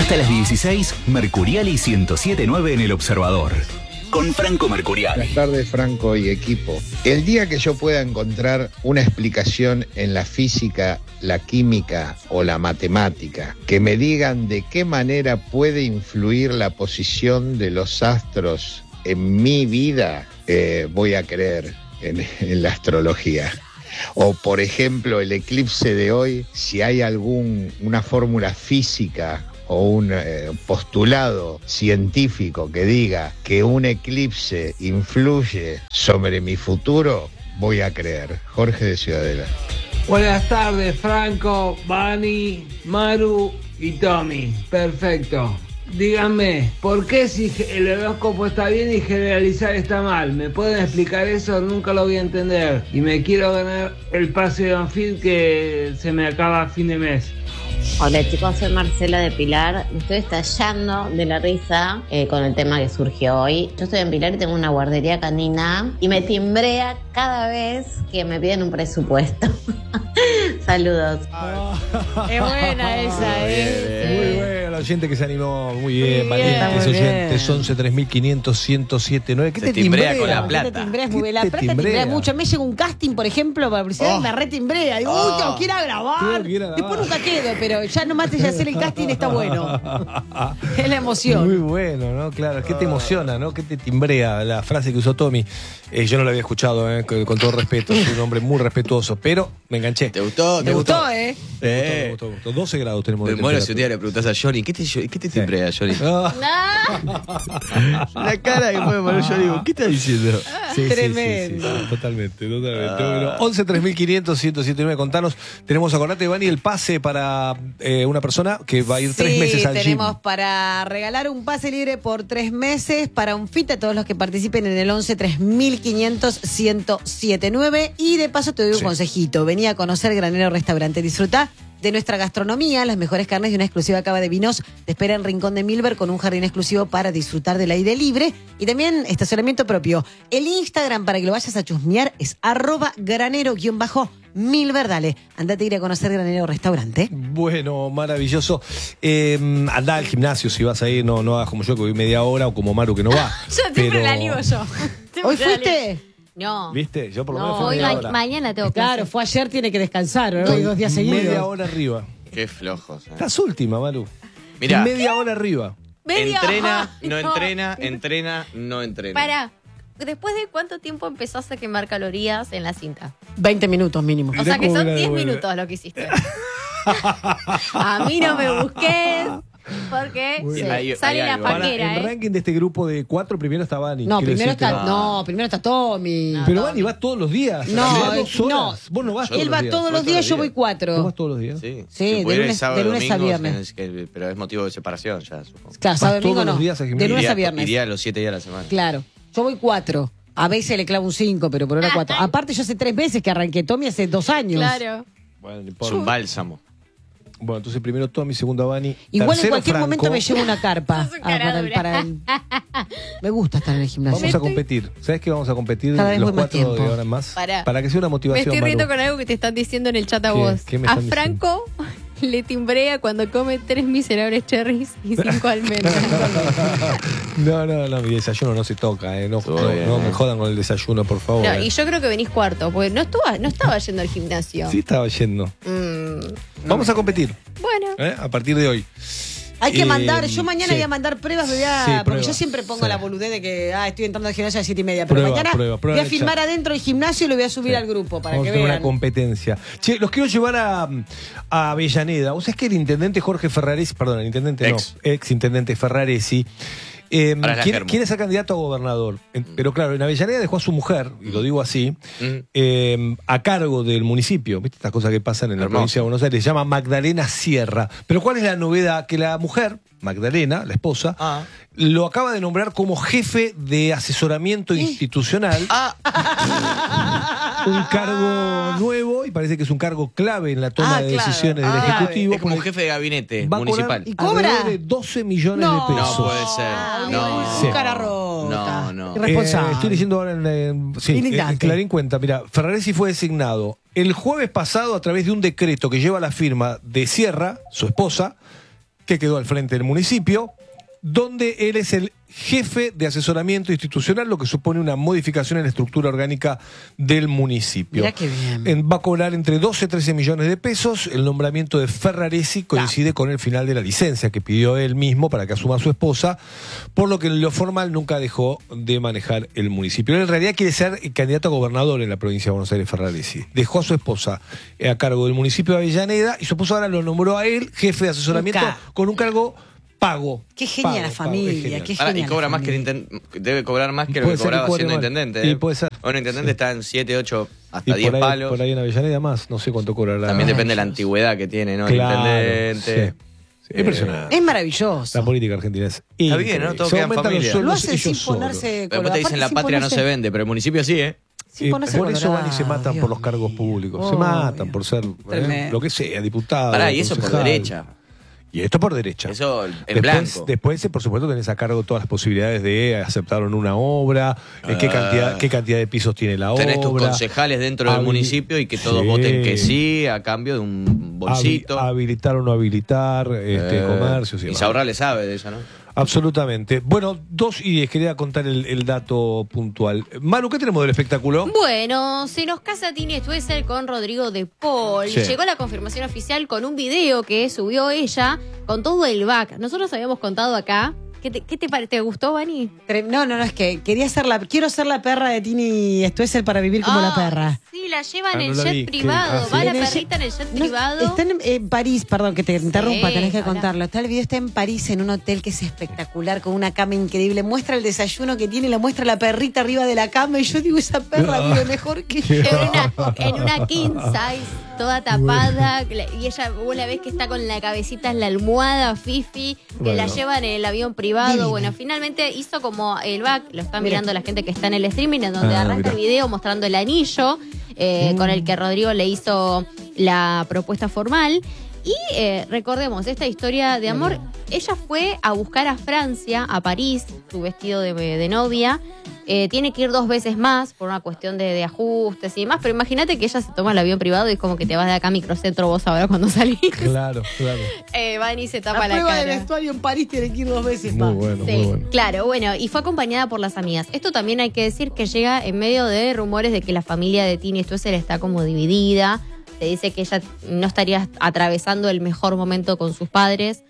Hasta las 16, Mercuriali 107.9 en El Observador. Con Franco Mercuriali. Buenas tardes, Franco y equipo. El día que yo pueda encontrar una explicación en la física, la química o la matemática que me digan de qué manera puede influir la posición de los astros en mi vida, voy a creer en la astrología. O, por ejemplo, el eclipse de hoy, si hay una fórmula física o un postulado científico que diga que un eclipse influye sobre mi futuro, voy a creer. Jorge de Ciudadela. Buenas tardes, Franco, Vani, Maru y Tommy. Perfecto. Díganme, ¿por qué si el horóscopo está bien y generalizar está mal? ¿Me pueden explicar eso? Nunca lo voy a entender. Y me quiero ganar el pase de Banfield que se me acaba a fin de mes. Hola chicos, soy Marcela de Pilar. Me estoy estallando de la risa con el tema que surgió hoy. Yo estoy en Pilar y tengo una guardería canina y me timbrea cada vez que me piden un presupuesto. Saludos. Es buena esa, Muy bueno, la oyente que se animó. Muy bien, valientes muy oyentes. bien. 11 3500 1079. ¿Qué Se te timbrea timbrea? con la ¿Qué plata. te timbreas? ¿Qué La te plata timbrea? timbrea mucho. Me llega un casting, por ejemplo, para publicidad y me retimbrea. Digo, uy, tengo que ir a grabar. Tengo que ir a grabar. Después nunca quedo, pero ya nomás te hacer el casting está bueno. Es la emoción. Muy bueno, ¿no? Claro, ¿qué te emociona, no? ¿Qué te timbrea? La frase que usó Tommy. Yo no la había escuchado, con todo respeto. Soy un hombre muy respetuoso, pero me enganché. ¿Te gustó? Me gustó, ¿eh? Me gustó. 12 grados tenemos de Bueno, si un temperatura. día le preguntás a Johnny, ¿qué te timbrea, Johnny? Ah, La cara que puede poner Johnny, ¿qué estás diciendo? sí, Tremendo. Sí, totalmente. Bueno, 11 3500 1079, contanos. Tenemos, acordate, Vani, el pase para una persona que va a ir 3 meses al gym. tenemos para regalar un pase libre por 3 meses para un fit a todos los que participen en el 11 3500 1079. Y de paso te doy un consejito. Vení a conocer Granero Restaurante. Disfrutá de nuestra gastronomía, las mejores carnes y una exclusiva cava de vinos te espera en Rincón de Milver con un jardín exclusivo para disfrutar del aire libre y también estacionamiento propio. El Instagram para que lo vayas a chusmear es @granero_Milver. Dale, andate a ir a conocer Granero Restaurante. Bueno, maravilloso. Andá al gimnasio si vas a ir, no hagas como yo que voy media hora o como Maru que no va. Yo siempre la ligo yo. ¿Hoy fuiste? No. ¿Viste? Yo por lo No, menos fui hoy media hora. mañana tengo Claro, clase. fue ayer, tiene que descansar, ¿no? Hoy 2 días seguidos. Media hora arriba. Qué flojos. Estás última, Maru. Mirá. Media hora arriba. Media Entrena, hora. no entrena, entrena, no entrena. Pará. ¿Después de cuánto tiempo empezás a quemar calorías en la cinta? 20 minutos mínimo. O Mirá sea que cómo son me la 10 devuelve. minutos lo que hiciste. A mí no me busques. Porque bien. Ahí- sale ahí la algo. Para paquera, el ranking de este grupo de 4, primero está Vani. No, quiero primero decirte. está, primero está Tommy. No. Pero Vani va todos los días. No, Va 2 horas. no. Vos no vas Yo todos Él los va días. todos los días, yo voy ¿Vos 4. vas todos los días? Sí, Sí, Si pudiera de ir sábado, lunes a domingo, viernes. pero es motivo de separación ya, supongo. Claro, sábado ¿Vas domingo todos no. los días al De gimnasio? lunes a viernes. Iría los 7 días a la semana. Claro. Yo voy 4. A veces le clavo un 5, pero por ahora 4. Aparte, yo hace 3 meses que arranqué. Tommy hace 2 años. Claro. Bueno, no Es importa. un bálsamo. Bueno, entonces primero Tommy, segundo Vani. Igual en tercero cualquier Franco. momento me llevo una carpa. Sos un caradura. Me gusta estar en el gimnasio. Vamos a competir. ¿Sabes qué vamos a competir Cada vez los voy más 4 de tiempo. ahora en más? Pará. Para que sea una Me motivación. estoy riendo Maru. con algo que te están diciendo en el chat a ¿Qué? vos. ¿Qué me A están Franco le timbrea cuando come 3 miserables cherries y 5 almendras. No, mi desayuno no se toca, No, Todo bien, no me jodan con el desayuno, por favor. No, y yo creo que venís cuarto, porque no estaba yendo al gimnasio. Sí estaba yendo. Vamos a competir, Bueno. a partir de hoy. Hay que mandar, yo mañana sí. voy a mandar pruebas, Sí, porque pruebas, yo siempre pongo sí. la boludez de que estoy entrando al gimnasio a las 7:30, pero Prueba, mañana prueba voy a en el filmar chat. adentro del gimnasio y lo voy a subir Sí. al grupo para Vamos que a tener vean. una competencia. Che, los quiero llevar a Avellaneda. O sea, es que el intendente Jorge Ferraresi, perdón, el intendente ex intendente Ferraresi, Ahora es la Germo. quiere ser candidato a gobernador. Pero claro, en Avellaneda dejó a su mujer, y lo digo así, a cargo del municipio. ¿Viste estas cosas que pasan en la Hermoso. provincia de Buenos Aires? Se llama Magdalena Sierra. Pero ¿cuál es la novedad? Que la mujer, Magdalena, la esposa, lo acaba de nombrar como jefe de asesoramiento institucional. Un cargo nuevo y parece que es un cargo clave en la toma de claro. decisiones del Clave. Ejecutivo. Es como un porque jefe de gabinete va a cobrar municipal. ¿Y cobra? alrededor de 12 millones No. de pesos. No puede ser. No. Sí. Cara rota. No. Irresponsable. Estoy leyendo ahora Indignante. en Clarín cuenta. Mira, Ferraresi fue designado el jueves pasado a través de un decreto que lleva la firma de Sierra, su esposa, que quedó al frente del municipio, donde él es el jefe de asesoramiento institucional, lo que supone una modificación en la estructura orgánica del municipio. Mirá qué bien. Va a cobrar entre 12 y 13 millones de pesos. El nombramiento de Ferraresi coincide con el final de la licencia que pidió él mismo para que asuma a su esposa, por lo que en lo formal nunca dejó de manejar el municipio. Él en realidad quiere ser candidato a gobernador en la provincia de Buenos Aires, Ferraresi. Dejó a su esposa a cargo del municipio de Avellaneda y su esposa ahora lo nombró a él jefe de asesoramiento con un cargo pago. Qué genia la familia, qué Pará, genia. y cobra la más que familia. debe cobrar más que lo Puede que ser que cobraba cobre siendo más. intendente. Y puede ser. Bueno, intendente está en 7, 8, hasta Y 10 por ahí, palos. por ahí en Avellaneda más, no sé cuánto cobrará. También depende de la antigüedad que tiene, ¿no? Claro, El intendente. sí. Impresionante. Es maravilloso. La política argentina es Está bien, increíble. ¿no? Todos Se quedan aumentan los familia. Lo sueldos hace sin ellos solos. ponerse Después te dicen la patria no se vende, pero el municipio sí, ¿eh? Sin ponerse Por eso van y se colorado, matan Dios por los cargos mío. públicos. Se Obvio. matan por ser Tremendo. lo que sea, diputado. Pará, y eso por concejal. derecha. Y esto por derecha. Eso en Después, blanco. después, por supuesto, tenés a cargo todas las posibilidades de aceptar en una obra, qué cantidad de pisos tiene la Tenés tus obra. concejales dentro del Habi- municipio y que todos Sí. voten que sí a cambio de un bolsito. Habilitar o no habilitar comercios y y demás. Saurra le sabe de eso, ¿no? Absolutamente. Bueno, 2:10, quería contar el dato puntual. Manu, ¿qué tenemos del espectáculo? Bueno, se nos casa Tini Stoessel con Rodrigo de Paul. Sí. Llegó la confirmación oficial con un video que subió ella con todo el back. Nosotros habíamos contado acá. ¿Qué te parece? ¿Te gustó, Vani? No, es que quiero ser la perra de Tini Stoessel para vivir como la perra. Sí, la llevan Ah, en no la jet vi. privado. ¿Sí? Va la En el perrita en el jet No, privado. está en París, perdón que te interrumpa, tenés que habla. contarlo. El video está en París, en un hotel que es espectacular, con una cama increíble. Muestra el desayuno que tiene, la muestra la perrita arriba de la cama. Y yo digo, esa perra vive mejor que yo. En una king size, toda tapada. Y ella, una vez que está con la cabecita en la almohada, Fifi, que la Bueno. lleva en el avión privado. Divina. Bueno, finalmente hizo como el back, lo está Mira. mirando la gente que está en el streaming, en donde Ah, arranca mira. el video mostrando el anillo con el que Rodrigo le hizo la propuesta formal. Y recordemos, esta historia de amor, ella fue a buscar a Francia, a París, su vestido de novia. Tiene que ir 2 veces más por una cuestión de ajustes y demás, pero imagínate que ella se toma el avión privado y es como que te vas de acá a Microcentro vos ahora cuando salís. Claro. Van y se tapa La la prueba de cara. vestuario en París tiene que ir 2 veces Muy más. bueno, Sí, muy bueno. claro, bueno, y fue acompañada por las amigas. Esto también hay que decir que llega en medio de rumores de que la familia de Tini Stoessel está como dividida. Se dice que ella no estaría atravesando el mejor momento con sus padres.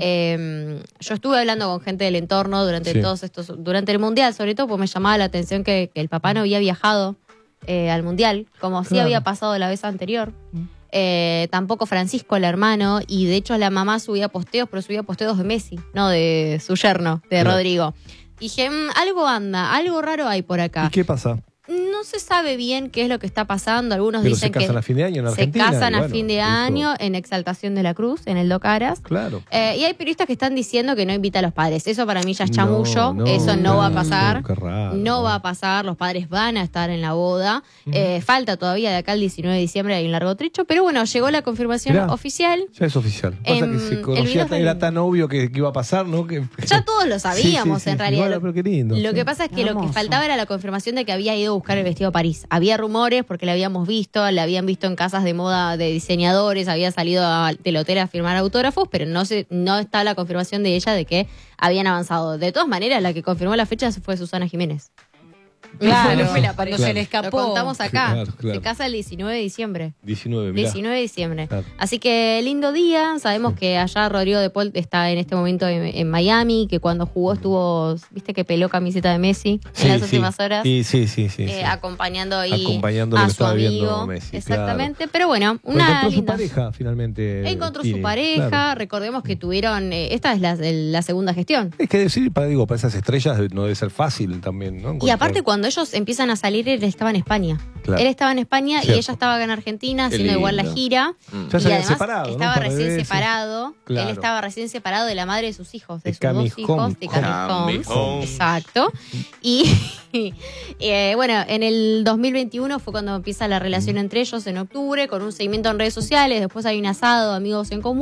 Yo estuve hablando con gente del entorno durante el Mundial, sobre todo, porque me llamaba la atención que el papá no había viajado al Mundial, como sí Claro. había pasado la vez anterior. Tampoco Francisco, el hermano, y de hecho la mamá subía posteos, pero subía posteos de Messi, no de su yerno, de Claro. Rodrigo. Dije, algo anda, algo raro hay por acá. ¿Y qué pasa? No se sabe bien qué es lo que está pasando. Algunos Pero dicen se casan que a fin de año en se Argentina. casan y a bueno, fin de eso- año en Exaltación de la Cruz, en el Docaras. Claro. Y hay periodistas que están diciendo que no invita a los padres. Eso para mí ya es chamullo. No, Eso no va a pasar. qué raro. No va a pasar. Los padres van a estar en la boda. Falta todavía de acá el 19 de diciembre, hay un largo trecho. Pero bueno, llegó la confirmación Mirá. oficial. Ya es oficial. Pasa que se el conocía, video era es tan obvio que iba a pasar, ¿no? Que, Ya todos lo sabíamos, Sí, sí, en sí. realidad. Bueno, pero qué lindo. Lo sí. que pasa es que lo que Hermoso. faltaba era la confirmación de que había ido a buscar el vestido a París. Había rumores porque la habíamos visto, la habían visto en casas de moda de diseñadores, había salido del hotel a firmar autógrafos, pero no está la confirmación de ella de que habían avanzado. De todas maneras, la que confirmó la fecha fue Susana Jiménez. Claro, No fue la cuando pareja. se le escapó. Lo contamos acá. Claro. Se casa el 19 de diciembre. 19, mirá. 19 de diciembre. Claro. Así que lindo día. Sabemos que allá Rodrigo de Paul está en este momento en Miami, que cuando jugó viste que peló camiseta de Messi Sí, en las sí. últimas horas. Sí. Acompañando ahí Acompañando lo a que su estaba viendo amigo. Messi, Exactamente. Pero bueno, Pero una encontró su linda. pareja, finalmente. Encontró Tini. su pareja. Claro. Recordemos que tuvieron. Esta es la segunda gestión. Es que decir, para esas estrellas no debe ser fácil también, ¿no? Y Encontrar- aparte, cuando ellos empiezan a salir, él estaba en España. Claro. Él estaba en España y Cierto. ella estaba acá en Argentina Qué haciendo igual la lindo. gira. Ya se Y habían además separado, ¿no? estaba Un par de recién veces. separado. Claro. Él estaba recién separado de la madre de sus hijos, de De sus Cami 2 hijos, Holmes. de Cami Cami Holmes. Holmes. Exacto. Y bueno, en el 2021 fue cuando empieza la relación entre ellos en octubre, con un seguimiento en redes sociales. Después hay un asado, amigos en común.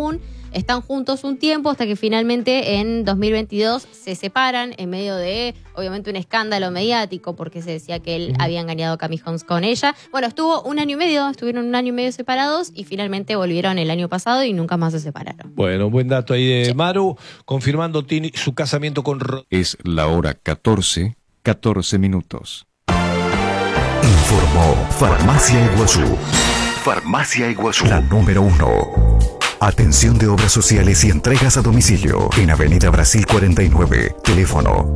están juntos un tiempo hasta que finalmente en 2022 se separan en medio de, obviamente, un escándalo mediático porque se decía que él había engañado a Cami Holmes con ella. Bueno, estuvieron un año y medio separados y finalmente volvieron el año pasado y nunca más se separaron. Bueno, buen dato ahí de Maru, confirmando Tini su casamiento con Es la hora 14 minutos. Informó Farmacia Iguazú. Farmacia Iguazú, la número 1. Atención de obras sociales y entregas a domicilio en Avenida Brasil 49, teléfono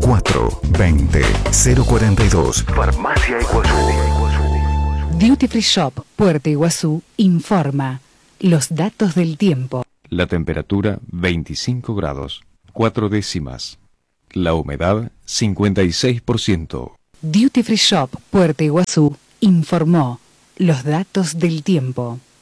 420-042. Farmacia Iguazú. Duty Free Shop Puerto Iguazú informa los datos del tiempo. La temperatura 25 grados, 4 décimas. La humedad 56%. Duty Free Shop Puerto Iguazú informó los datos del tiempo.